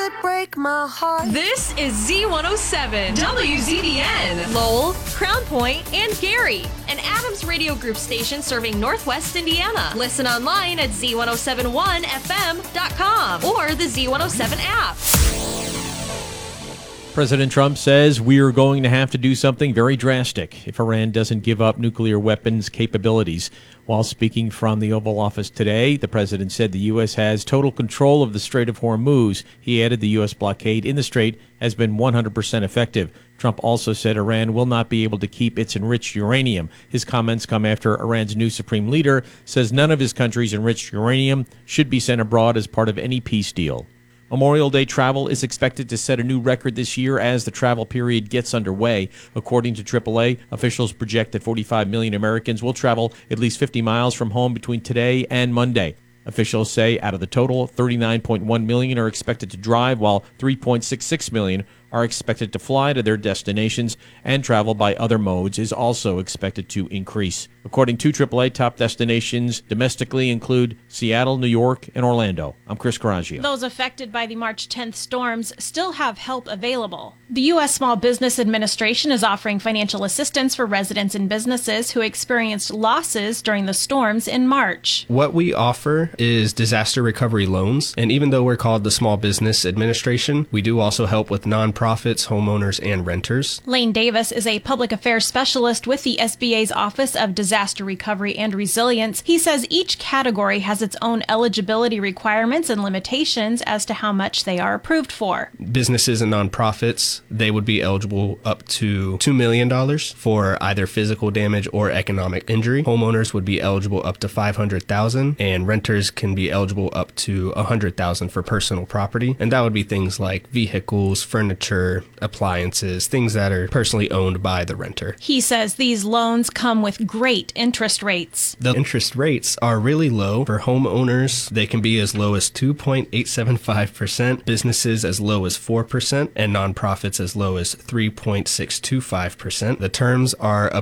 could break my heart. This is Z107, WZBN, Lowell, Crown Point, and Gary, an Adams Radio Group station serving Northwest Indiana. Listen online at Z1071FM.com or the Z107 app. President Trump says we are going to have to do something very drastic if Iran doesn't give up nuclear weapons capabilities. While speaking from the Oval Office today, the president said the U.S. has total control of the Strait of Hormuz. He added the U.S. blockade in the strait has been 100% effective. Trump also said Iran will not be able to keep its enriched uranium. His comments come after Iran's new supreme leader says none of his country's enriched uranium should be sent abroad as part of any peace deal. Memorial Day travel is expected to set a new record this year as the travel period gets underway. According to AAA, officials project that 45 million Americans will travel at least 50 miles from home between today and Monday. Officials say out of the total, 39.1 million are expected to drive, while 3.66 million are expected to fly to their destinations, and travel by other modes is also expected to increase. According to AAA, top destinations domestically include Seattle, New York, and Orlando. I'm Chris Coraggio. Those affected by the March 10th storms still have help available. The U.S. Small Business Administration is offering financial assistance for residents and businesses who experienced losses during the storms in March. What we offer is disaster recovery loans, and even though we're called the Small Business Administration, we do also help with nonprofits, homeowners, and renters. Lane Davis is a public affairs specialist with the SBA's Office of Disaster Recovery and Resilience. He says each category has its own eligibility requirements and limitations as to how much they are approved for. Businesses and nonprofits, they would be eligible up to $2 million for either physical damage or economic injury. Homeowners would be eligible up to $500,000, and renters can be eligible up to $100,000 for personal property. And that would be things like vehicles, furniture, appliances, things that are personally owned by the renter. He says these loans come with great interest rates. The interest rates are really low. For homeowners, they can be as low as 2.875%, businesses as low as 4%, and nonprofits as low as 3.625%. The terms are up